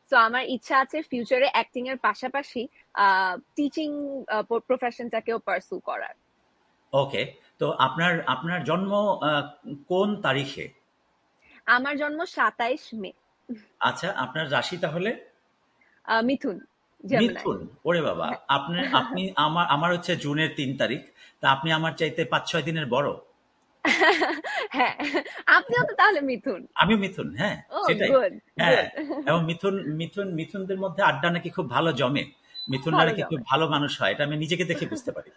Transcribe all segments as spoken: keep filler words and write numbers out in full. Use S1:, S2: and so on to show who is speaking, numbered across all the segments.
S1: তো আমার ইচ্ছা আছে ফিউচারে অ্যাক্টিং এর পাশাপাশি টিচিং প্রফেশনটাকেও পার্সু করার।
S2: ওকে, তো আপনার আপনার জন্ম আহ, কোন তারিখে?
S1: আমার জন্ম সাতাইশ মে।
S2: আচ্ছা, আপনার রাশি তাহলে?
S1: আহ, মিথুন, জেমিনাই।
S2: মিথুন। ওরে বাবা,
S1: হ্যাঁ।
S2: আপনি আপনি আমার আমার হচ্ছে জুনের তিন তারিখ। তা আপনি আমার চাইতে পাঁচ ছয় দিনের বড়।
S1: হ্যাঁ, আপনিও তো তাহলে মিথুন।
S2: আমিও মিথুন, হ্যাঁ।
S1: ও,
S2: সেটাই।
S1: গুড
S2: হ্যাঁ।
S1: গুড।
S2: এবং মিথুন মিথুন মিথুনদের মধ্যে আড্ডা নাকি খুব ভালো জমে। মিথুনরা
S1: ভালো
S2: নাকি খুব
S1: জমে।
S2: ভালো মানুষ হয়, এটা আমি নিজেকে দেখে বুঝতে পারি।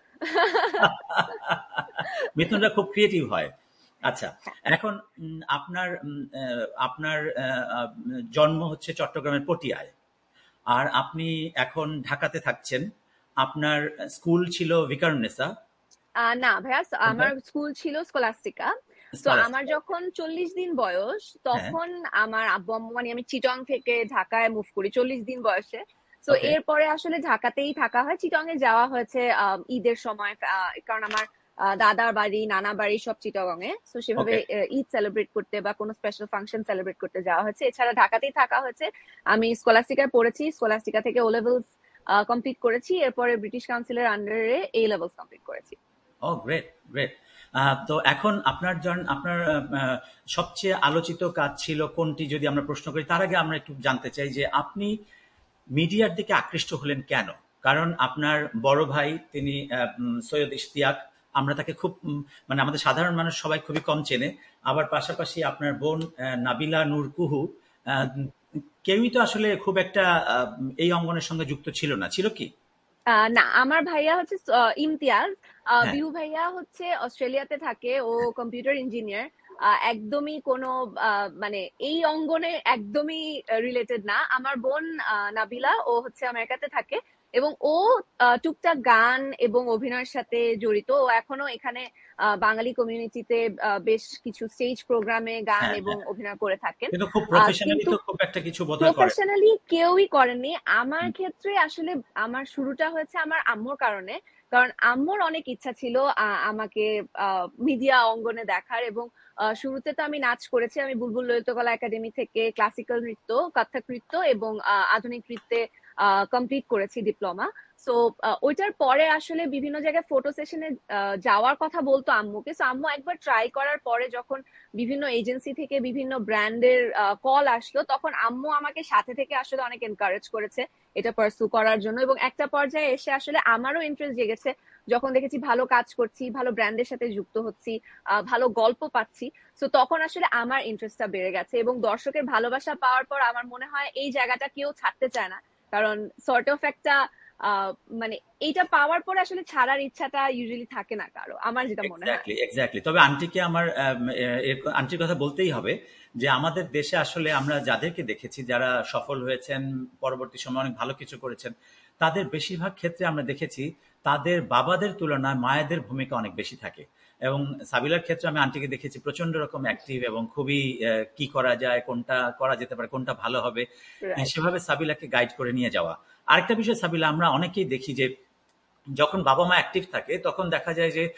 S2: মিথুনরা খুব ক্রিয়েটিভ হয়। আচ্ছা, এখন উম, আপনার উম, আহ, আপনার আহ, আহ, জন্ম হচ্ছে চট্টগ্রামের পটিয়ায়, আর আপনি এখন ঢাকাতে থাকছেন। আপনার স্কুল ছিল ভিকারুননিসা।
S1: আহ না ভাইয়া, স-
S2: কোনটা?
S1: আমার স্কুল ছিল স্কলাস্টিকা। তো আমার
S2: স্কলাস্টিকা।
S1: যখন চল্লিশ দিন বয়স,
S2: হ্যাঁ।
S1: তখন আমার আব্বু আম্মু, মানে আমি চিটং থেকে ঢাকায় মুভ করি চল্লিশ দিন বয়সে। তো
S2: ওকে।
S1: এরপরে আসলে ঢাকাতেই থাকা হয়, চিটং এ যাওয়া হয়েছে আহ, ঈদের সময়, আহ, কারণ আমার আহ, দাদার বাড়ি নানা বাড়ি সব চিটগং এ। তো সেভাবে
S2: ওকে।
S1: আহ, ঈদ সেলিব্রেট করতে বা কোনো স্পেশাল ফাংশন সেলিব্রেট করতে যাওয়া হয়েছে, এছাড়া ঢাকাতেই থাকা হয়েছে। আমি স্কলাস্টিকায় পড়েছি, স্কলাস্টিকা থেকে ও লেভেলস কমপ্লিট করেছি, এরপরে ব্রিটিশ কাউন্সিলের আন্ডারে এ লেভেলস কমপ্লিট করেছি।
S2: ও, গ্রেট, গ্রেট। তো এখন আপনার জন আপনার আহ, আহ, সবচেয়ে আলোচিত কাজ ছিল কোনটি, যদি আমরা প্রশ্ন করি তার আগে আমরা একটু জানতে চাই যে আপনি মিডিয়ার দিকে আকৃষ্ট হলেন কেন? কারণ আপনার বড় ভাই তিনি আহ, উম, সৈয়দ ইশতিয়াক, আমরা তাকে খুব উম, মানে আমাদের সাধারণ মানুষ সবাই খুবই কম চেনে। আবার পাশাপাশি আপনার বোন আহ, নাবিলা নূর কুহু, আহ, কেউই তো আসলে খুব একটা আহ, এই অঙ্গনের সঙ্গে যুক্ত ছিল না, ছিল কি?
S1: আহ না, আমার ভাইয়া হচ্ছে আহ, ইমতিয়াজ। আহ,
S2: হ্যাঁ।
S1: বিহু ভাইয়া হচ্ছে অস্ট্রেলিয়াতে থাকে, ও কম্পিউটার ইঞ্জিনিয়ার। একদমই কোনো আহ, মানে এই অঙ্গনে একদমই রিলেটেড না। আমার বোন আহ, নাবিলা, ও হচ্ছে আমেরিকাতে থাকে, এবং ও আহ, টুকটাক গান এবং অভিনয়ের সাথে জড়িত। ও এখনো এখানে আহ, বাঙালি কমিউনিটিতে বেশ কিছু স্টেজ প্রোগ্রামে গান
S2: হ্যাঁ।
S1: এবং
S2: হ্যাঁ।
S1: অভিনয় করে থাকেন।
S2: কিন্তু খুব
S1: আহ,
S2: প্রফেশনালি
S1: কিন্তু
S2: তো খুব একটা কিছু বোধহয় করে।
S1: প্রফেশনালি কেউই করেননি। আমার ক্ষেত্রে আসলে আমার শুরুটা হয়েছে আমার আম্মুর কারণে। কারণ আম্মুর অনেক ইচ্ছা ছিল আহ, আমাকে মিডিয়া অঙ্গনে দেখার, এবং আহ, শুরুতে তো আমি নাচ করেছি। আমি বুলবুল ললিতকলা একাডেমি থেকে ক্লাসিক্যাল নৃত্য, কত্থক নৃত্য এবং আহ, আধুনিক নৃত্যে কমপ্লিট করেছি ডিপ্লোমা। সো ওইটার পরে আসলে বিভিন্ন জায়গায় ফটো সেশনে যাওয়ার কথা বলতো আম্মুকে। সো আম্মু একবার ট্রাই করার পরে যখন বিভিন্ন এজেন্সি থেকে বিভিন্ন ব্র্যান্ডের কল আসলো, তখন আম্মু আমাকে সাথে থেকে আসলে অনেক এনকারেজ করেছে এটা পার্সু করার জন্য। এবং একটা পর্যায়ে এসে আসলে আমারও ইন্টারেস্ট জেগেছে, যখন দেখেছি ভালো কাজ করছি, ভালো ব্র্যান্ডের সাথে যুক্ত হচ্ছি, আহ, ভালো গল্প পাচ্ছি। তো তখন আসলে আমার ইন্টারেস্টটা বেড়ে গেছে, এবং দর্শকের ভালোবাসা পাওয়ার পর আমার মনে হয় এই জায়গাটা কেউ ছাড়তে চায় না। কারণ সর্ট অফ একটা আহ মানে এইটা পাওয়ার পরে আসলে ছাড়ার ইচ্ছাটা ইউজুয়ালি থাকে না কারো, আমার যেটা মনে হয়।
S2: Exactly, exactly. তবে আন্টিকে আমার আম, এ- এর- আন্টির কথা বলতেই হবে যে আমাদের দেশে আসলে আমরা যাদেরকে দেখেছি যারা সফল হয়েছেন, পরবর্তী সময়ে অনেক ভালো কিছু করেছেন, তাদের বেশিরভাগ ক্ষেত্রে আমরা দেখেছি তাদের বাবাদের তুলনায় মায়েদের ভূমিকা অনেক বেশি থাকে। এবং সাবিলার ক্ষেত্রে আমি আন্টিকে দেখেছি প্রচন্ড রকম অ্যাক্টিভ এবং খুবই আহ, কি করা যায়, কোনটা করা যেতে পারে, কোনটা ভালো হবে, আহ,
S1: রাইট।
S2: সেভাবে সাবিলাকে গাইড করে নিয়ে যাওয়া। আরেকটা বিষয় সাবিলা, আমরা অনেকেই দেখি যে যখন বাবা মা অ্যাক্টিভ থাকে তখন দেখা যায় যে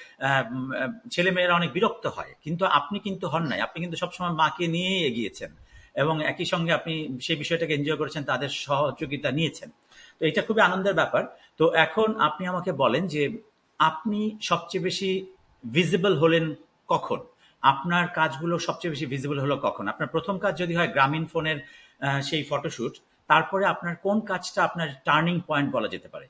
S2: ছেলে মেয়েরা অনেক বিরক্ত হয়, কিন্তু আপনি কিন্তু হন নাই, আপনি কিন্তু সবসময় মাকে নিয়েই এগিয়েছেন এবং একই সঙ্গে আপনি সেই বিষয়টাকে এনজয় করেছেন, তাদের সহযোগিতা নিয়েছেন। তো এটা খুবই আনন্দের ব্যাপার। তো এখন আপনি আমাকে বলেন যে আপনি সবচেয়ে বেশি ভিজিবল হলেন কখন? আপনার কাজগুলো সবচেয়ে বেশি ভিজিবল হলো কখন? আপনার প্রথম কাজ যদি হয় গ্রামীণ ফোনের আহ, সেই ফটোশুট, তারপরে আপনার কোন কাজটা আপনার টার্নিং পয়েন্ট বলা যেতে পারে?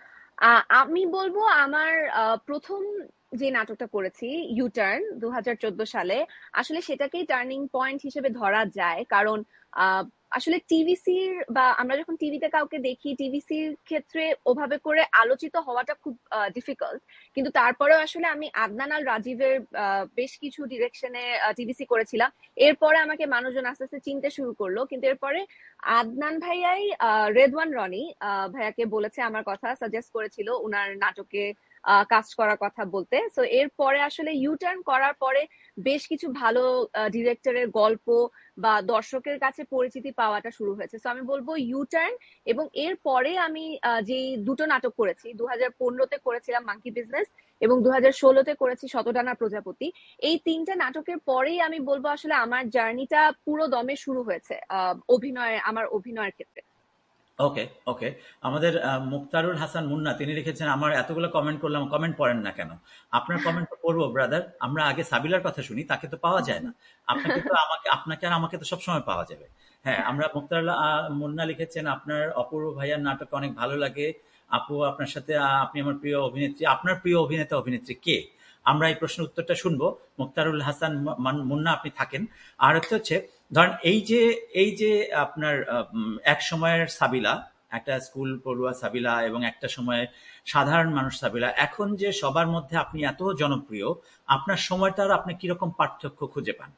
S1: আহ, আমি বলবো আমার আহ, প্রথম যে নাটকটা করেছি, ইউটার্ন, দু হাজার চোদ্দ সালে, আসলে সেটাকেই টার্নিং পয়েন্ট হিসেবে ধরা যায়। কারণ আহ, আসলে টিভিসির, বা আমরা যখন টিভিতে কাউকে দেখি, টিভিসির ক্ষেত্রে ওভাবে করে আলোচিত হওয়াটা খুব ডিফিকাল্ট। কিন্তু তারপরেও আসলে আমি আদনান আল রাজীবের আহ, বেশ কিছু ডিরেকশনে টিভিসি করেছিলাম। এরপরে আমাকে মানুষজন আস্তে আস্তে চিনতে শুরু করলো, কিন্তু এরপরে আদনান ভাইয়াই আহ, রেদওয়ান রনি আহ, ভাইয়াকে বলেছে আমার কথা, সাজেস্ট করেছিল উনার নাটকে কাজ করার কথা বলতে। সো এরপরে আসলে ইউটার্ন করার পরে বেশ কিছু ভালো ডিরেক্টরের গল্প বা দর্শকের কাছে পরিচিতি পাওয়াটা শুরু হয়েছে। সো আমি বলবো ইউটার্ন, এবং এর পরে আমি যে দুটো নাটক করেছি, দু হাজার পনেরোতে করেছিলাম মাঙ্কি বিজনেস এবং দু হাজার ষোলোতে করেছি শতডানা প্রজাপতি। এই তিনটা নাটকের পরেই আমি বলবো আসলে আমার জার্নিটা পুরো দমে শুরু হয়েছে অভিনয়, আমার অভিনয়ের ক্ষেত্রে।
S2: ওকে, ওকে। আমাদের মুক্তারুল হাসান মুন্না তিনি লিখেছেন, আমার এতগুলো কমেন্ট করলাম, কমেন্ট পড়েন না কেন? আপনার কমেন্ট তো পড়বো ব্রাদার। আমরা আগে সাবিলার কথা শুনি, তাকে তো পাওয়া যায় না। আপনাকে তো আমাকে আপনাকে আর আমাকে তো সবসময় পাওয়া যাবে। হ্যাঁ, আমরা মুক্তারুল মুন্না লিখেছেন, আপনার অপূর্ব ভাইয়ার নাটক অনেক ভালো লাগে আপু, আপনার সাথে আপনি আমার প্রিয় অভিনেত্রী। আপনার প্রিয় অভিনেতা অভিনেত্রী কে? আমরা এই প্রশ্নের উত্তরটা শুনবো। মুক্তারুল হাসান মুন্না আপনি থাকেন। আর হচ্ছে হচ্ছে ধরেন এই যে এই যে আপনার এক সময়ের সাবিলা, একটা স্কুল পড়ুয়া সাবিলা এবং একটা সময়ে সাধারণ মানুষ সাবিলা, এখন যে সবার মধ্যে আপনি এত জনপ্রিয়, আপনার সময়টার আপনি কিরকম পার্থক্য খুঁজে পান?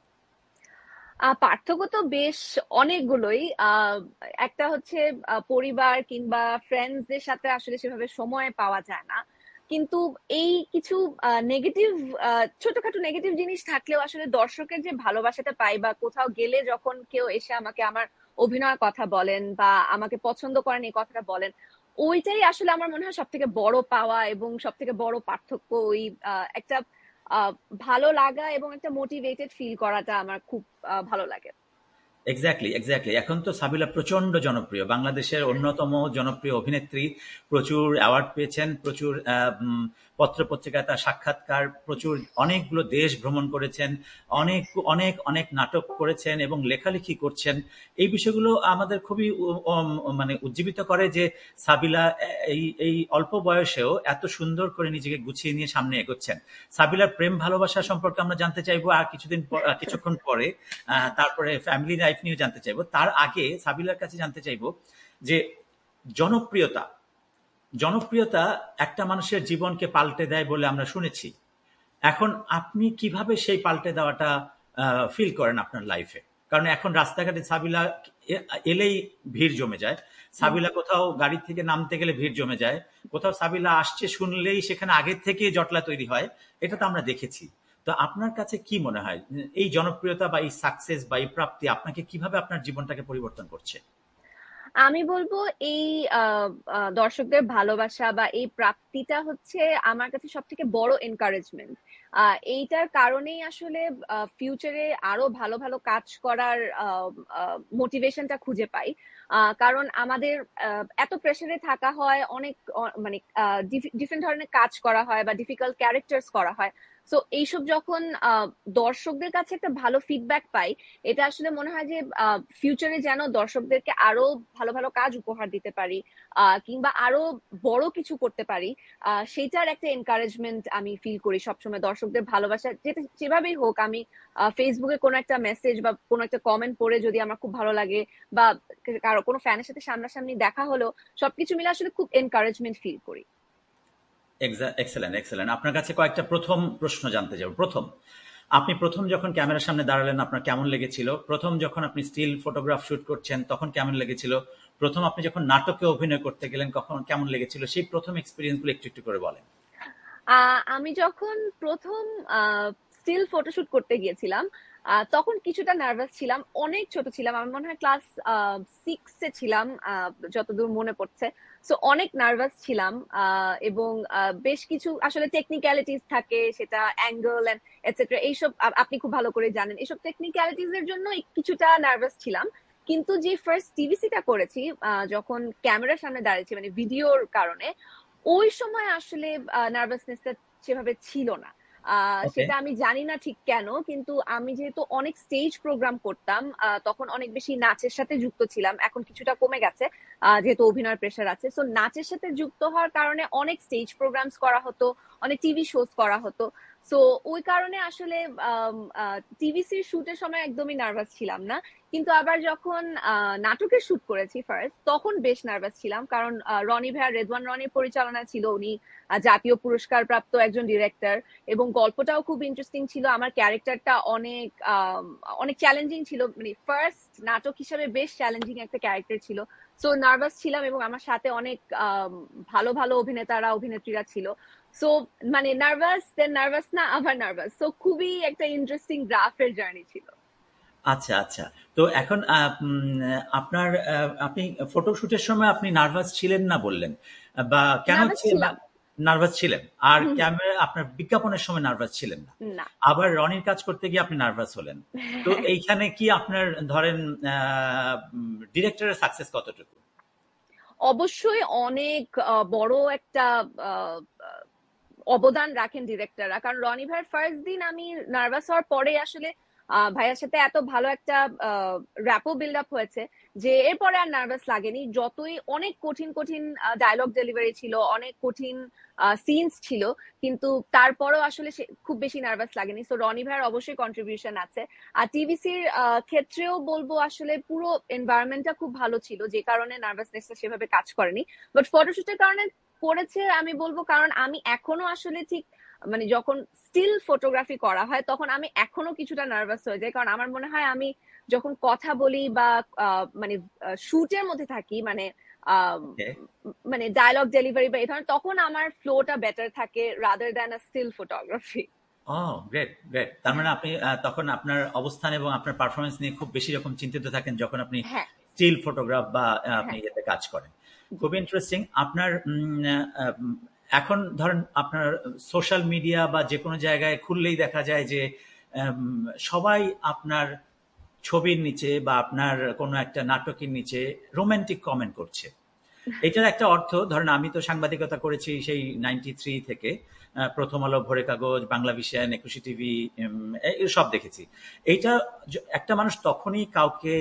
S1: পার্থক্য তো বেশ অনেকগুলোই। একটা হচ্ছে পরিবার কিংবা ফ্রেন্ডসদের সাথে আসলে সেভাবে সময় পাওয়া যায় না, কিন্তু এই কিছু নেগেটিভ ছোটখাটো নেগেটিভ জিনিস থাকলেও আসলে দর্শকের যে ভালোবাসাটা পাই, বা কোথাও গেলে যখন কেউ এসে আমাকে আমার অভিনয়ের কথা বলেন বা আমাকে পছন্দ করেন এই কথাটা বলেন, ওইটাই আসলে আমার মনে হয় সব থেকে বড় পাওয়া এবং সব থেকে বড় পার্থক্য। ওই একটা ভালো লাগা এবং একটা মোটিভেটেড ফিল করাটা আমার খুব ভালো লাগে।
S2: Exactly, exactly. এখন তো সাবিলা প্রচন্ড জনপ্রিয়, বাংলাদেশের অন্যতম জনপ্রিয় অভিনেত্রী, প্রচুর অ্যাওয়ার্ড পেয়েছেন, প্রচুর পত্র পত্রিকায় তার সাক্ষাৎকার, প্রচুর অনেকগুলো দেশ ভ্রমণ করেছেন, অনেক অনেক অনেক নাটক করেছেন এবং লেখালেখি করছেন। এই বিষয়গুলো আমাদের খুবই মানে উজ্জীবিত করে যে সাবিলা এই এই অল্প বয়সেও এত সুন্দর করে নিজেকে গুছিয়ে নিয়ে সামনে এগোচ্ছেন। সাবিলার প্রেম ভালোবাসা সম্পর্কে আমরা জানতে চাইবো আর কিছুদিন কিছুক্ষণ পরে। তারপরে ফ্যামিলি লাইফ নিয়ে জানতে চাইবো। তার আগে সাবিলার কাছে জানতে চাইবো যে জনপ্রিয়তা জনপ্রিয়তা একটা মানুষের জীবনকে পাল্টে দেয় বলে আমরা শুনেছি। এখন আপনি কিভাবে সেই পাল্টে দেওয়াটা ফিল করেন আপনার লাইফে? কারণ এখন রাস্তাঘাটে সাবিলা এলেই ভিড় জমে যায়, সাবিলা কোথাও গাড়ি থেকে নামতে গেলে ভিড় জমে যায়, কোথাও সাবিলা আসছে শুনলেই সেখানে আগের থেকে জটলা তৈরি হয়। এটা তো আমরা দেখেছি। তো আপনার কাছে কি মনে হয় এই জনপ্রিয়তা বা এই সাকসেস বা এই প্রাপ্তি আপনাকে কিভাবে আপনার জীবনটাকে পরিবর্তন করছে?
S1: আমি বলবো এই দর্শকদের ভালোবাসা বা এই প্রাপ্তিটা হচ্ছে আমার কাছে সব থেকে বড় এনকারেজমেন্ট। এইটার কারণেই আসলে ফিউচারে আরো ভালো ভালো কাজ করার মোটিভেশনটা খুঁজে পাই। কারণ আমাদের এত প্রেসারে থাকা হয়, অনেক মানে ডিফারেন্ট ধরনের কাজ করা হয় বা ডিফিকাল্ট ক্যারেক্টার্স করা হয়। সো এইসব যখন দর্শকদের কাছে একটা ভালো ফিডব্যাক পাই, এটা আসলে মনে হয় যে ফিউচারে যেন দর্শকদেরকে আরো ভালো ভালো কাজ উপহার দিতে পারি কিংবা আরো বড় কিছু করতে পারি, সেটার একটা এনকারেজমেন্ট আমি ফিল করি সবসময়। দর্শকদের ভালোবাসা যেটা যেভাবেই হোক, আমি ফেসবুকে কোনো একটা মেসেজ বা কোনো একটা কমেন্ট পড়ে যদি আমার খুব ভালো লাগে, বা কারো কোনো ফ্যানের সাথে সামনাসামনি দেখা হলো, সবকিছু মিলে আসলে খুব এনকারেজমেন্ট ফিল করি।
S2: Excellent, excellent. আপনার কাছে কয়েকটা প্রথম প্রশ্ন জানতে যাব। প্রথম, আপনি প্রথম যখন ক্যামেরার সামনে দাঁড়ালেন আপনার কেমন লেগেছিল? প্রথম যখন আপনি স্টিল ফটোগ্রাফ শুট করছেন তখন কেমন লেগেছিল? প্রথম আপনি যখন নাটকে অভিনয় করতে গেলেন কখন কেমন লেগেছিল? সেই প্রথম এক্সপিরিয়েন্সগুলো একটু একটু করে বলেন।
S1: আমি যখন প্রথম স্টিল ফটোশুট করতে গিয়েছিলাম তখন কিছুটা নার্ভাস ছিলাম, অনেক ছোট ছিলাম, আমার মনে হয় ক্লাস সিক্সে ছিলাম যতদূর মনে পড়ছে। সো অনেক নার্ভাস ছিলাম এবং বেশ কিছু আসলে টেকনিক্যালিটিস থাকে, সেটা অ্যাঙ্গেল এন্ড এটসেট্রা, এইসব আপনি খুব ভালো করে জানেন। এইসব টেকনিক্যালিটিস এর জন্য কিছুটা নার্ভাস ছিলাম। কিন্তু যে ফার্স্ট টিভিসিটা করেছি, যখন ক্যামেরার সামনে দাঁড়িয়েছি মানে ভিডিওর কারণে, ওই সময় আসলে নার্ভাসনেসটা সেভাবে ছিল না। সেটা আমি জানি না ঠিক কেন, কিন্তু আমি যেহেতু অনেক স্টেজ প্রোগ্রাম করতাম তখন অনেক বেশি নাচের সাথে যুক্ত ছিলাম, এখন কিছুটা কমে গেছে যেহেতু অভিনয়ের প্রেশার আছে। সো নাচের সাথে যুক্ত হওয়ার কারণে অনেক স্টেজ প্রোগ্রামস করা হতো, অনেক টিভি শোজ করা হতো। সো ওই কারণে আসলে টিভিসির শুটের সময় একদমই নার্ভাস ছিলাম না, কিন্তু আবার যখন আহ, নাটকের শুট করেছি ফার্স্ট, তখন বেশ নার্ভাস ছিলাম, কারণ আহ, রনি ভাইয়া, রেদওয়ান রনির পরিচালনা ছিল, উনি আহ, জাতীয় পুরস্কার প্রাপ্ত একজন ডিরেক্টর, এবং গল্পটাও খুব ইন্টারেস্টিং ছিল, আমার ক্যারেক্টারটা অনেক আম, অনেক চ্যালেঞ্জিং ছিল, মানে ফার্স্ট নাটক হিসাবে বেশ চ্যালেঞ্জিং একটা ক্যারেক্টার ছিল। সো নার্ভাস ছিলাম, এবং আমার সাথে অনেক আম, ভালো ভালো অভিনেতারা অভিনেত্রীরা ছিল। সো মানে নার্ভাস, দেন নার্ভাস না আবার নার্ভাস, সো খুবই একটা ইন্টারেস্টিং গ্রাফের জার্নি ছিল।
S2: আচ্ছা, আচ্ছা। তো এখন আ উম আপনার আ আপনি ফটোশুটের সময় আপনি নার্ভাস ছিলেন না বললেন। বা কেন
S1: নার্ভাস
S2: ছি না
S1: ছিলাম।
S2: নার্ভাস ছিলেন? আর
S1: হুম, হুম।
S2: ক্যামেরা আপনার বিজ্ঞাপনের সময় নার্ভাস ছিলেন না।
S1: না।
S2: আবার রনির কাজ করতে গিয়ে আপনি নার্ভাস হলেন। তো এইখানে কি আপনার ধরেন আ উম ডিরেক্টরের সাকসেস কতটুকু?
S1: অবশ্যই অনেক আহ, বড় একটা আহ, অবদান রাখেন ডিরেক্টররা, কারণ রনি ভাইয়ের ফার্স্ট দিন আমি নার্ভাস হওয়ার পরে আসলে আহ, ভাইয়ার সাথে এত ভালো একটা র্যাপো বিল্ড আপ হয়েছে যে এরপরে আর নার্ভাস লাগেনি। যতই অনেক কঠিন কঠিন ডায়লগ ডেলিভারি ছিল, অনেক কঠিন সিনস ছিল, কিন্তু তারপরেও আসলে সে- খুব বেশি নার্ভাস লাগেনি। সো রনি ভাইয়ের অবশ্যই কন্ট্রিবিউশন আছে। আর টিভিসির ক্ষেত্রেও বলবো আসলে পুরো এনভায়রনমেন্টটা খুব ভালো ছিল, যে কারণে নার্ভাসনেসটা সেভাবে কাজ করেনি। বাট ফটোশুটের কারণে করেছে আমি বলবো, কারণ আমি এখনো আসলে ঠিক, মানে যখন স্টিল ফটোগ্রাফি করা হয় তখন আমি এখনো কিছুটা নার্ভাস হয়ে যাই, কারণ আমার মনে হয় আমি যখন কথা বলি বা আহ, মানে শুটের মধ্যে থাকি, মানে আহ,
S2: ওকে।
S1: মানে ডায়লগ ডেলিভারি বা এই ধরনের, তখন আমার ফ্লোটা বেটার থাকে rather than a still photography.
S2: O great, great. তার মানে আপনি আ তখন আপনার অবস্থান এবং আপনার পারফরম্যান্স নিয়ে খুব বেশি রকম চিন্তিত থাকেন যখন আপনি
S1: হ্যাঁ,
S2: স্টিল ফটোগ্রাফ বা আ আপনি
S1: হ্যাঁ,
S2: ইয়েতে কাজ করেন।
S1: জি।
S2: খুবই ইন্টারেস্টিং। আপনার উম আ উম এখন ধরেন আপনার সোশ্যাল মিডিয়া বা যেকোনো জায়গায় খুললেই দেখা যায় যে এম সবাই আপনার ছবির নিচে বা আপনার কোনো একটা নাটকের নিচে রোমান্টিক কমেন্ট করছে। এটার একটা অর্থ ধরেন আমি তো সাংবাদিকতা করেছি সেই নাইনটি থ্রি থেকে আহ, প্রথম আলো, ভোরের কাগজ, বাংলা ভিশন, একুশে টিভি, সব দেখেছি। এইটা য- একটা মানুষ তখনই কাউকে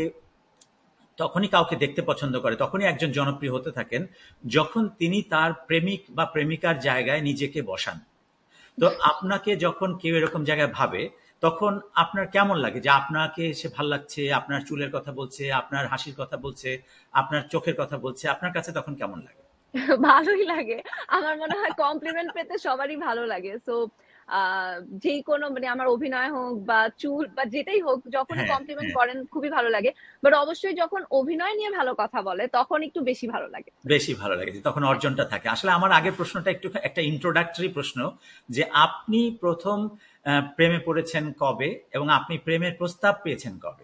S2: তখনই কাউকে দেখতে পছন্দ করে, তখনই একজন জনপ্রিয় হতে থাকেন যখন তিনি তার প্রেমিক বা প্রেমিকার জায়গায় নিজেকে বসান। তো আপনাকে যখন কেউ এরকম জায়গায় ভাবে তখন আপনার কেমন লাগে যে আপনাকে সে ভাল লাগছে, আপনার চুলের কথা বলছে, আপনার হাসির কথা বলছে, আপনার চোখের কথা বলছে, আপনার কাছে তখন কেমন লাগে?
S1: ভালোই লাগে। আমার মনে হয় কমপ্লিমেন্ট পেতে সবারই ভালো লাগে। সো আহ যেই কোনো, মানে আমার অভিনয় হোক বা চুল বা যেটাই হোক, যখনই
S2: হ্যাঁ,
S1: কমপ্লিমেন্ট
S2: হ্যাঁ।
S1: করেন খুবই ভালো লাগে। বাট অবশ্যই যখন অভিনয় নিয়ে ভালো কথা বলে তখন একটু বেশি ভালো লাগে।
S2: বেশি ভালো লাগে যে তখন
S1: হ্যাঁ।
S2: অর্জনটা থাকে। আসলে আমার আগের প্রশ্নটা একটু একটা ইন্ট্রোডাক্টরি প্রশ্ন যে আপনি প্রথম আ প্রেমে পড়েছেন কবে এবং আপনি প্রেমের প্রস্তাব পেয়েছেন কবে?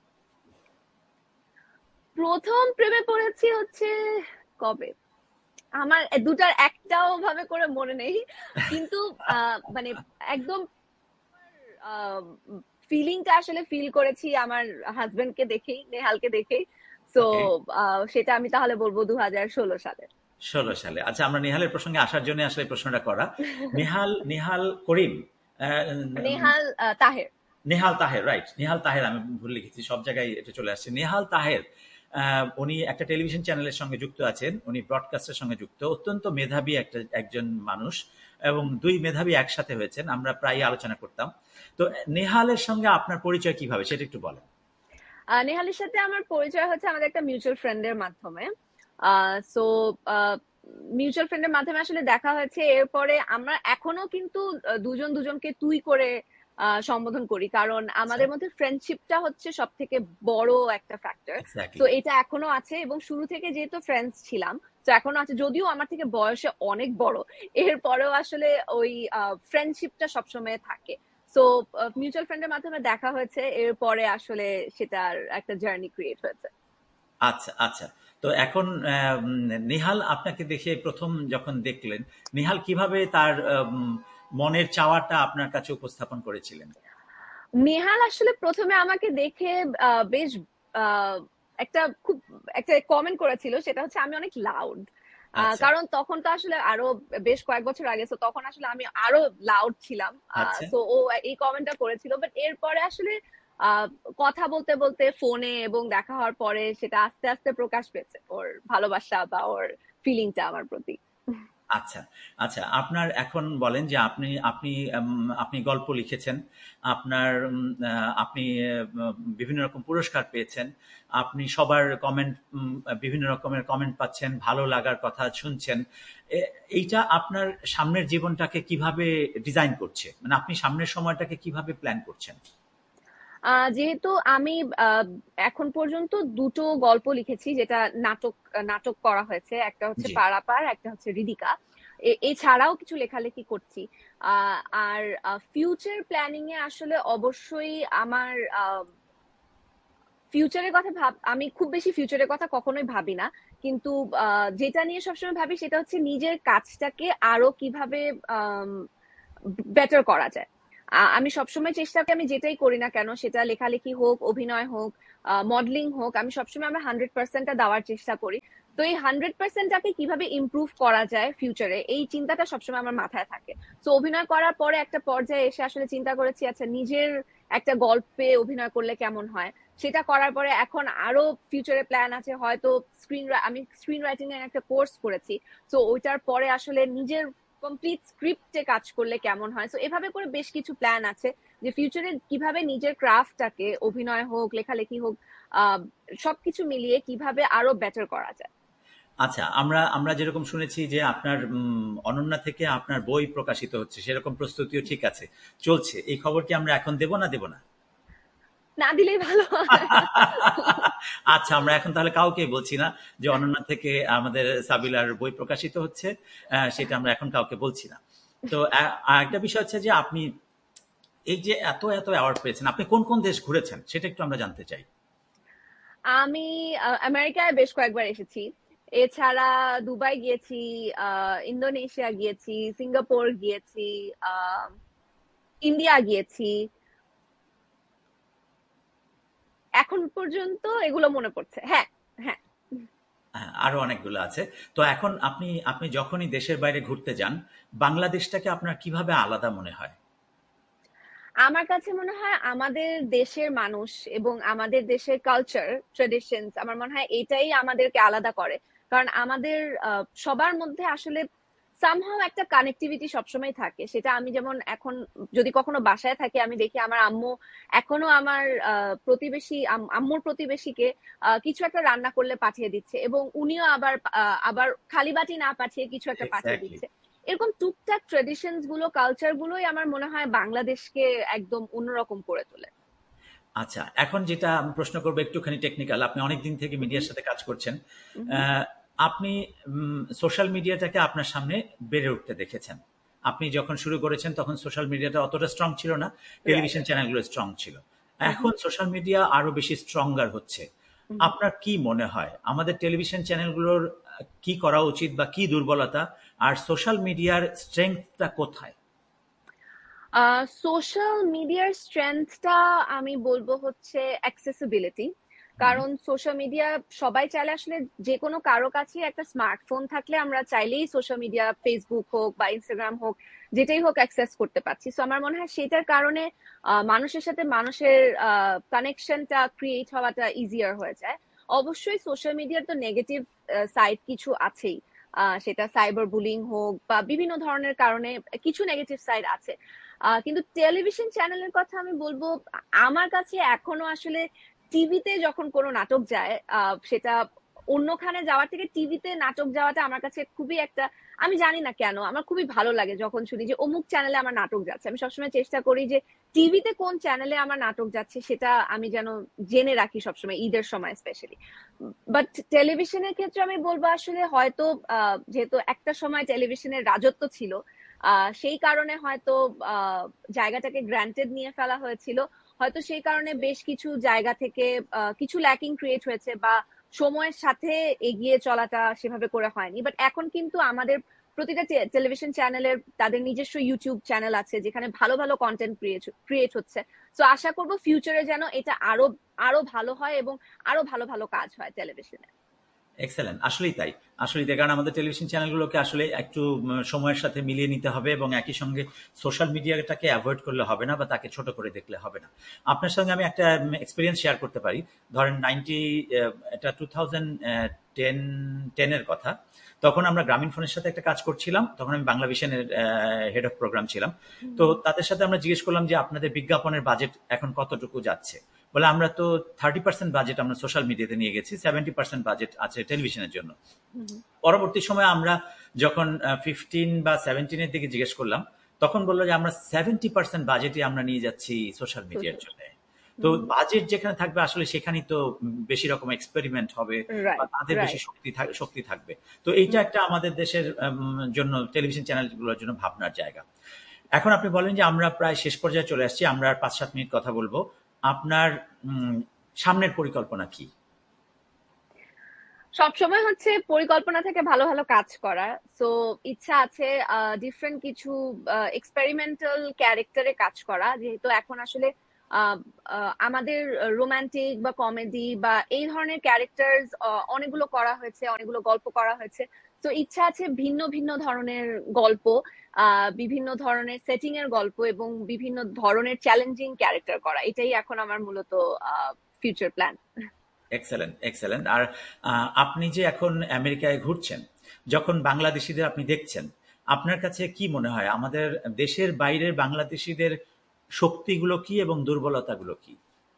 S1: প্রথম প্রেমে পড়েছি হচ্ছে কবে, আমার এ দুটার একটাও ভাবে করে মনে নেই। কিন্তু আহ মানে একদম ফিলিংটা আসলে ফিল করেছি আমার হাজবেন্ডকে দেখেই, নেহালকে দেখেই। So
S2: okay.
S1: সেটা আমি তাহলে বলবো দু হাজার ষোলো সালে।
S2: ষোলো সালে। আচ্ছা, আমরা নেহালের প্রসঙ্গে আসার জন্য আসলে এই প্রশ্নটা করা। নেহাল, নেহাল করিম, আ উম
S1: নেহাল আহ, তাহের।
S2: নেহাল তাহের, রাইট। নেহাল তাহের, আমি ভুল লিখেছি। সব জায়গায় এটা চলে আসছে। নেহাল তাহের আ উনি একটা টেলিভিশন চ্যানেলের সঙ্গে যুক্ত আছেন। উনি ব্রডকাস্টের সঙ্গে যুক্ত। অত্যন্ত মেধাবী একটা একজন মানুষ এবং দুই মেধাবী একসাথে হয়েছেন। আমরা প্রায়ই আলোচনা করতাম। তো নেহালের সঙ্গে আপনার পরিচয় কিভাবে সেটা একটু বলেন।
S1: আহ, নেহালের সাথে আমার পরিচয় হচ্ছে আমাদের একটা মিউচুয়াল ফ্রেন্ডের মাধ্যমে। সো মিউচুয়াল ফ্রেন্ডের মাধ্যমে আসলে দেখা হয়েছে, এরপরে আমরা এখনো কিন্তু আহ, দুজন দুজনকে তুই করে আহ, সম্বোধন করি, কারণ
S2: আচ্ছা,
S1: আমাদের মধ্যে ফ্রেন্ডশিপটা হচ্ছে সব থেকে বড় একটা ফ্যাক্টর। তো
S2: এক্সাক্টলি।
S1: এটা এখনো আছে, এবং শুরু থেকে যেহেতু ফ্রেন্ডস ছিলাম, তো এখনো আছে, যদিও আমার থেকে বয়সে অনেক বড়, এরপরেও আসলে ওই ফ্রেন্ডশিপটা সবসময় থাকে। সো মিউচুয়াল ফ্রেন্ডের মাধ্যমে দেখা হয়েছে, এরপরে আসলে সেটার একটা জার্নি ক্রিয়েট হয়েছে।
S2: আচ্ছা, আচ্ছা। তো এখন আ উম নেহাল আপনাকে দেখে প্রথম যখন দেখলেন, নেহাল কিভাবে তার আম মনের চাওয়াটা আপনার কাছে উপস্থাপন করেছিলেন?
S1: নেহাল আসলে প্রথমে আমাকে দেখে আহ, বেশ আহ, একটা খুব একটা কমেন্ট করেছিল, সেটা হচ্ছে আমি অনেক লাউড।
S2: আচ্ছা,
S1: কারণ তখন তো আসলে আরো বেশ কয়েক বছর আগে, তো তখন আসলে আমি আরো লাউড ছিলাম।
S2: আচ্ছা।
S1: তো ও এই কমেন্টটা করেছিল, বাট এরপরে আসলে আহ, কথা বলতে বলতে ফোনে এবং দেখা হওয়ার পরে সেটা আস্তে আস্তে প্রকাশ পেয়েছে, ওর ভালোবাসা বা ওর ফিলিংটা আমার প্রতি।
S2: আচ্ছা, আচ্ছা। আপনার এখন বলেন যে আপনি আপনি উম আপনি গল্প লিখেছেন। আপনার উম আ আপনি আ বিভিন্ন রকম পুরস্কার পেয়েছেন। আপনি সবার কমেন্ট উম বিভিন্ন রকমের কমেন্ট পাচ্ছেন, ভালো লাগার কথা শুনছেন। এ এইটা আপনার সামনের জীবনটাকে কিভাবে ডিজাইন করছে? মানে আপনি সামনের সময়টাকে কিভাবে প্ল্যান করছেন?
S1: আহ যেহেতু আমি আহ, এখন পর্যন্ত দুটো গল্প লিখেছি, যেটা নাটক নাটক করা হয়েছে, একটা হচ্ছে
S2: জি।
S1: পারাপার, একটা হচ্ছে রিদিকা। এ- এছাড়াও কিছু লেখালেখি করছি। আহ, আর ফিউচার প্ল্যানিং এ আসলে অবশ্যই আমার ফিউচারের কথা ভাব আমি খুব বেশি ফিউচারের কথা কখনোই ভাবি না। কিন্তু আহ, যেটা নিয়ে সবসময় ভাবি সেটা হচ্ছে নিজের কাজটাকে আরো কিভাবে বেটার করা যায়। আ- আমি সবসময় চেষ্টা করি, আমি যেটাই করি না কেন, সেটা লেখালেখি হোক, অভিনয় হোক, মডেলিং হোক, আমি সবসময় আমার হান্ড্রেড পার্সেন্টটা দেওয়ার চেষ্টা করি। তো এই হান্ড্রেড পার্সেন্টটাকে কিভাবে ইমপ্রুভ করা যায় ফিউচারে, এই চিন্তাটা সবসময় আমার মাথায় থাকে। তো অভিনয় করার পরে একটা পর্যায়ে এসে আসলে চিন্তা করেছি, আচ্ছা নিজের একটা গল্পে অভিনয় করলে কেমন হয়। সেটা করার পরে এখন আরো ফিউচারে প্ল্যান আছে, হয়তো স্ক্রিন আমি স্ক্রিন রাইটিং এর একটা কোর্স করেছি। তো ওইটার পরে আসলে নিজের কমপ্লিট স্ক্রিপ্টে কাজ করলে কেমন হয়। তো এভাবে করে বেশ কিছু প্ল্যান আছে যে ফিউচারে কিভাবে নিজের ক্রাফটটাকে, অভিনয় হোক, লেখালেখি হোক, আহ সবকিছু মিলিয়ে কিভাবে আরো বেটার করা যায়।
S2: আচ্ছা, আমরা আমরা যেরকম শুনেছি যে আপনার উম অনন্যা থেকে আপনার বই প্রকাশিত হচ্ছে, সেরকম প্রস্তুতিও ঠিক আছে, চলছে। এই খবর কি আমরা এখন দেব না দেব না?
S1: না দিলেই ভালো হয়।
S2: আচ্ছা, আমরা এখন তাহলে কাউকেই বলছি না যে অনন্যা থেকে আমাদের সাবিলার বই প্রকাশিত হচ্ছে। আহ, সেটা আমরা এখন কাউকে বলছি না। তো আ- আরেকটা বিষয় হচ্ছে যে আপনি এই যে এত এত অ্যাওয়ার্ড পেয়েছেন, আপনি কোন কোন দেশ ঘুরেছেন সেটা একটু আমরা জানতে চাই।
S1: আমি আহ, আমেরিকায় বেশ কয়েকবার এসেছি। এছাড়া দুবাই গিয়েছি, আহ ইন্দোনেশিয়া গিয়েছি, সিঙ্গাপুর গিয়েছি, আহ ইন্ডিয়া গিয়েছি। এখন পর্যন্ত এগুলো মনে পড়ছে, হ্যাঁ। হ্যাঁ,
S2: হ্যাঁ, আরো অনেকগুলো আছে। তো এখন আপনি আপনি যখনই দেশের বাইরে ঘুরতে যান, বাংলাদেশটাকে আপনার কিভাবে আলাদা মনে হয়?
S1: আমার কাছে মনে হয় আমাদের দেশের মানুষ এবং আমাদের দেশের কালচার, ট্রেডিশনস, আমার মনে হয় এটাই আমাদেরকে আলাদা করে। কারণ আমাদের আহ, সবার মধ্যে আসলে সামহাও একটা কানেক্টিভিটি সবসময় থাকে। সেটা আমি যেমন এখন যদি কখনো বাসায় থাকি, আমি দেখি আমার আম্মু এখনো আমার আহ, প্রতিবেশী আম- আম্মুর প্রতিবেশীকে আহ, কিছু একটা রান্না করলে পাঠিয়ে দিচ্ছে, এবং উনিও আবার আহ, আবার খালি বাটি না পাঠিয়ে কিছু একটা পাঠিয়ে
S2: এক্স্যাক্টলি।
S1: দিচ্ছে। এরকম টুকটাক ট্রেডিশনস গুলো, কালচার গুলোই আমার মনে হয় বাংলাদেশকে একদম অন্যরকম করে তোলে।
S2: আচ্ছা, এখন যেটা আমি প্রশ্ন করবো একটুখানি টেকনিক্যাল। আপনি অনেকদিন থেকে
S1: উহুম,
S2: মিডিয়ার সাথে কাজ করছেন।
S1: উহুম,
S2: আহ, আপনি সোশ্যাল মিডিয়াটাকে আপনার সামনে বেড়ে উঠতে দেখেছেন। আপনি যখন শুরু করেছেন তখন সোশ্যাল মিডিয়াটা অতটা স্ট্রং ছিল না,
S1: রাইট।
S2: টেলিভিশন চ্যানেলগুলো স্ট্রং ছিল।
S1: উহুম,
S2: এখন সোশ্যাল মিডিয়া আরো বেশি স্ট্রঙ্গার হচ্ছে।
S1: উহুম।
S2: আপনার কি মনে হয় আমাদের টেলিভিশন চ্যানেলগুলোর আহ, কি করা উচিত বা কি দুর্বলতা, আর সোশ্যাল মিডিয়ার স্ট্রেংথটা কোথায়?
S1: সোশ্যাল মিডিয়ার স্ট্রেংথটা আমি বলবো হচ্ছে অ্যাক্সেসিবিলিটি।
S2: হুম,
S1: কারণ সোশ্যাল মিডিয়া সবাই চাইলে আসলে, যে কোনো কারো কাছে একটা স্মার্টফোন থাকলে আমরা চাইলেই সোশ্যাল মিডিয়া, ফেসবুক হোক বা ইনস্টাগ্রাম হোক, যেটাই হোক অ্যাক্সেস করতে পারছি। সো আমার মনে হয় সেটার কারণে আহ, মানুষের সাথে মানুষের কানেকশনটা ক্রিয়েট হওয়াটা ইজিয়ার হয়ে যায়। অবশ্যই সোশ্যাল মিডিয়ার তো নেগেটিভ সাইড কিছু আছেই। আহ, সেটা সাইবার বুলিং হোক বা বিভিন্ন ধরনের কারণে কিছু নেগেটিভ সাইড আছে। আহ, কিন্তু টেলিভিশন চ্যানেলের কথা আমি বলবো, আমার কাছে এখনো আসলে টিভিতে যখন কোনো নাটক যায়, আহ, সেটা অন্যখানে যাওয়ার থেকে টিভিতে নাটক যাওয়াটা আমার কাছে খুবই একটা, আমি জানি না কেন আমার খুবই ভালো লাগে যখন শুনি যে অমুক চ্যানেলে আমার নাটক যাচ্ছে। আমি সবসময় চেষ্টা করি যে টিভিতে কোন চ্যানেলে আমার নাটক যাচ্ছে সেটা আমি যেন জেনে রাখি সবসময়, ঈদের সময় স্পেশালি। বাট টেলিভিশনের ক্ষেত্রে আমি বলবো আসলে হয়তো আহ, যেহেতু একটা সময় টেলিভিশনের রাজত্ব ছিল, আহ, সেই কারণে হয়তো আহ, জায়গাটাকে গ্রান্টেড নিয়ে ফেলা হয়েছিল। হয়তো সেই কারণে বেশ কিছু জায়গা থেকে আহ, কিছু ল্যাকিং ক্রিয়েট হয়েছে, বা সময়ের সাথে এগিয়ে চলাটা সেভাবে করে হয়নি। বাট এখন কিন্তু আমাদের প্রতিটা টেলিভিশন চ্যানেলের তাদের নিজস্ব ইউটিউব চ্যানেল আছে, যেখানে ভালো ভালো কন্টেন্ট ক্রিয়েট হচ্ছে। তো আশা করবো ফিউচারে যেন এটা আরো আরো ভালো হয় এবং আরো ভালো ভালো কাজ হয় টেলিভিশনে।
S2: এক্সেলেন্ট, আসলেই তাই। আসলেই তাই, কারণ আমাদের টেলিভিশন চ্যানেলগুলোকে আসলে একটু উম, সময়ের সাথে মিলিয়ে নিতে হবে এবং একই সঙ্গে সোশ্যাল মিডিয়াটাকে অ্যাভয়েড করলে হবে না বা তাকে ছোট করে দেখলে হবে না। আপনার সঙ্গে আমি একটা এক্সপিরিয়েন্স শেয়ার করতে পারি। ধরেন নাইনটি, এটা টু থাউজেন্ড টেন টেনের কথা। তখন আমরা গ্রামীণ ফোনের সাথে একটা কাজ করছিলাম, তখন আমি বাংলা ভিশনের হেড অফ প্রোগ্রাম ছিলাম। তো তাদের সাথে আমরা জিজ্ঞেস করলাম যে আপনাদের বিজ্ঞাপনের বাজেট এখন কতটুকু যাচ্ছে। বলে আমরা তো থার্টি পার্সেন্ট বাজেট আমরা সোশ্যাল মিডিয়াতে নিয়ে গেছি, সেভেন্টি পার্সেন্ট বাজেট আছে টেলিভিশনের জন্য। পরবর্তী সময়ে আমরা যখন ফিফটিন বা সেভেন্টিনের দিকে জিজ্ঞেস করলাম, তখন বললো যে আমরা সেভেন্টি পার্সেন্ট বাজেটে আমরা নিয়ে যাচ্ছি সোশ্যাল মিডিয়ার
S1: সোশ্যাল।
S2: জন্য। তো বাজেট যেখানে থাকবে আসলে সেখানেই তো বেশি রকম এক্সপেরিমেন্ট হবে বা
S1: রাইট,
S2: তাদের বেশি
S1: রাইট।
S2: শক্তি থাক- শক্তি থাকবে। তো এইটা একটা আমাদের দেশের উম, জন্য টেলিভিশন চ্যানেলগুলোর জন্য ভাবনার জায়গা। এখন আপনি বলেন যে আমরা প্রায় শেষ পর্যায়ে চলে আসছি, আমরা আর পাঁচ সাত মিনিট কথা বলবো। আপনার উম, সামনের পরিকল্পনা কি?
S1: সবসময় হচ্ছে পরিকল্পনা থেকে ভালো ভালো কাজ করা। সো ইচ্ছা আছে ডিফারেন্ট কিছু এক্সপেরিমেন্টাল ক্যারেক্টারে কাজ করা, যেহেতু এখন আসলে আহ, আহ, আমাদের রোমান্টিক বা কমেডি বা এই ধরনের ক্যারেক্টার অনেকগুলো করা হয়েছে, অনেকগুলো গল্প করা হয়েছে। তো ইচ্ছা আছে ভিন্ন ভিন্ন ধরনের গল্প, আহ বিভিন্ন ধরনের সেটিং এর গল্প এবং বিভিন্ন ধরনের চ্যালেঞ্জিং ক্যারেক্টার করা। এটাই এখন আমার মূলত ফিউচার প্ল্যান।
S2: Excellent, excellent. আর আহ, আপনি যে এখন আমেরিকায় ঘুরছেন, যখন বাংলাদেশিদের আপনি দেখছেন, আপনার কাছে কি মনে হয় আমাদের দেশের বাইরের বাংলাদেশিদের শক্তিগুলো কি এবং দুর্বলতাগুলো কি?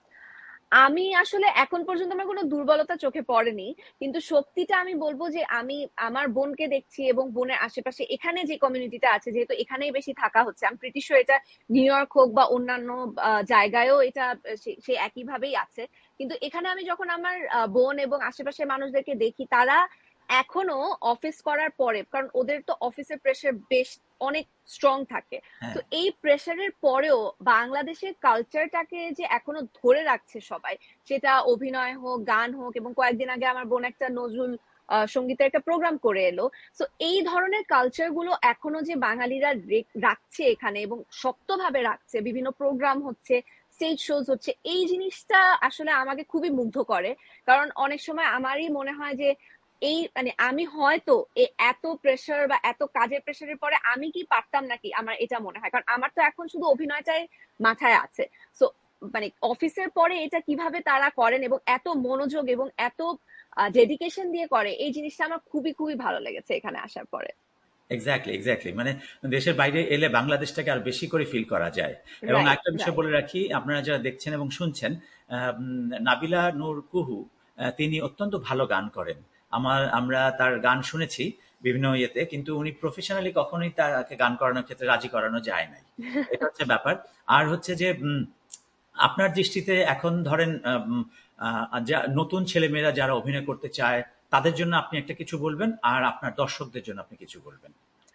S1: আমি আসলে এখন পর্যন্ত আমার কোনো দুর্বলতা চোখে পড়েনি, কিন্তু শক্তিটা আমি বলবো যে আমি আমার বোনকে দেখছি এবং বোনের আশেপাশে এখানে যে কমিউনিটিটা আছে, যেহেতু এখানেই বেশি থাকা হচ্ছে, আমি প্রিটি শিওর এটা নিউ ইয়র্ক হোক বা অন্যান্য আহ, জায়গায়ও এটা সে সে একইভাবেই আছে। কিন্তু এখানে আমি যখন আমার আহ, বোন এবং আশেপাশের মানুষদেরকে দেখি, তারা এখনো অফিস করার পরে, কারণ ওদের তো অফিসের প্রেশার বেশ অনেক স্ট্রং থাকে,
S2: হ্যাঁ,
S1: তো এই প্রেশারের পরেও বাংলাদেশের কালচারটাকে যে এখনো ধরে রাখছে সবাই, সেটা অভিনয় হোক, গান হোক। এবং কয়েকদিন আগে আমার বোন একটা নজরুল আহ, সঙ্গীতের একটা প্রোগ্রাম করে এলো। তো এই ধরনের কালচার গুলো এখনো যে বাঙালিরা রে- রাখছে এখানে এবং শক্তভাবে রাখছে, বিভিন্ন প্রোগ্রাম হচ্ছে, স্টেজ শোজ হচ্ছে, এই জিনিসটা আসলে আমাকে খুবই মুগ্ধ করে। কারণ অনেক সময় আমারই মনে হয় যে এই মানে আমি হয়তো এ- এত প্রেশার বা এত কাজের প্রেশারের পরে আমি কি পারতাম নাকি, আমার এটা মনে হয়। কারণ আমার তো এখন শুধু অভিনয়টাই মাথায় আছে। সো মানে অফিসের পরে এটা কিভাবে তারা করেন এবং এত মনোযোগ এবং এত ডেডিকেশন দিয়ে করে, এই জিনিসটা আমার খুবই খুবই ভালো লেগেছে এখানে আসার পরে।
S2: Exactly, exactly. মানে দেশের বাইরে এলে বাংলাদেশটাকে আর বেশি করে ফিল করা যায়। এবং
S1: রাইট,
S2: একটা বিষয়
S1: রাইট।
S2: বলে রাখি, আপনারা যারা দেখছেন এবং শুনছেন, আহ, উম, নাবিলা নূর কুহু, আহ, তিনি অত্যন্ত ভালো গান করেন। আমার আমরা তার গান শুনেছি বিভিন্ন ইয়েতে, কিন্তু উনি প্রফেশনালি কখনোই তাকে গান করানোর ক্ষেত্রে রাজি করানো যায় নাই। এটা হচ্ছে ব্যাপার। আর হচ্ছে যে উম, আপনার দৃষ্টিতে এখন ধরেন আম, আহ, যা নতুন ছেলেমেয়েরা যারা অভিনয় করতে চায়, তাদের জন্য আপনি একটা কিছু বলবেন, আর আপনার দর্শকদের জন্য আপনি কিছু বলবেন।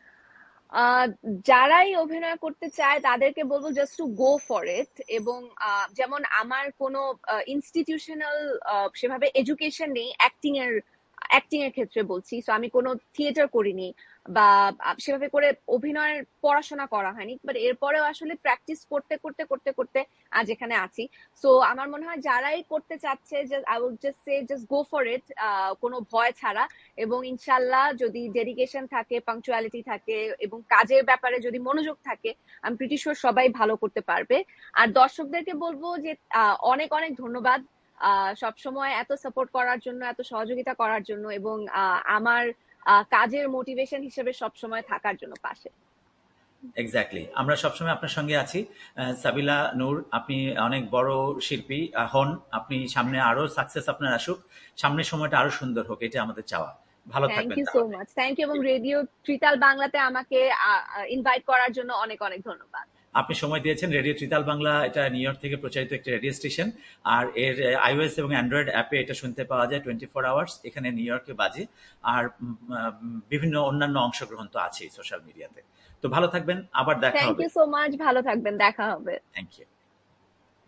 S1: আহ যারাই অভিনয় করতে চায় তাদেরকে বলবো just to go for it. এবং আহ, যেমন আমার কোনো ইনস্টিটিউশনাল সেভাবে এডুকেশন নেই অ্যাক্টিং এর অ্যাক্টিং এর ক্ষেত্রে বলছি। তো আমি কোনো থিয়েটার করিনি বা আহ, সেভাবে করে অভিনয়ের পড়াশোনা করা হয়নি, বাট এরপরেও আসলে প্র্যাকটিস করতে করতে করতে করতে আজ এখানে আছি। সো আমার মনে হয় যারাই করতে চাচ্ছে, I will just say just go for it, কোনো ভয় ছাড়া। এবং ইনশাল্লাহ যদি ডেডিকেশন থাকে, পাংচুয়ালিটি থাকে এবং কাজের ব্যাপারে যদি মনোযোগ থাকে, আমি প্রিটি শিওর সবাই ভালো করতে পারবে। আর দর্শকদেরকে বলবো যে আহ, অনেক অনেক ধন্যবাদ আহ সবসময় এত সাপোর্ট করার জন্য, এত সহযোগিতা করার জন্য এবং আহ, আমার আহ, কাজের মোটিভেশন হিসেবে সবসময় থাকার জন্য পাশে।
S2: এক্স্যাক্টলি, আমরা সবসময় আপনার সঙ্গে আছি। আহ, সাবিলা নূর, আপনি অনেক বড় শিল্পী আহ, হন। আপনি সামনে আরো সাকসেস আপনার আসুক, সামনের সময়টা আরো সুন্দর হোক, এটা আমাদের চাওয়া। ভালো
S1: থ্যাংক
S2: থাকবেন
S1: ইউ সো
S2: তাহলে।
S1: Much, thank you. এবং রেডিও ত্রিতাল বাংলাতে আমাকে ইনভাইট করার জন্য অনেক অনেক ধন্যবাদ।
S2: আপনি সময় দিয়েছেন। রেডিও ত্রিতাল বাংলা এটা নিউ ইয়র্ক থেকে প্রচারিত একটি রেডিও স্টেশন। আর এর আইওএস এবং অ্যান্ড্রয়েড অ্যাপে এটা শুনতে পাওয়া যায় টোয়েন্টি ফোর আওয়ার্স, এখানে নিউ ইয়র্কে বাজে। আর উম, আহ, বিভিন্ন অন্যান্য অংশগ্রহণ তো আছেই সোশ্যাল মিডিয়াতে। তো ভালো থাকবেন, আবার দেখা
S1: থ্যাংক
S2: হবে।
S1: ইউ সো মাচ, ভালো থাকবেন, দেখা হবে।
S2: Thank you.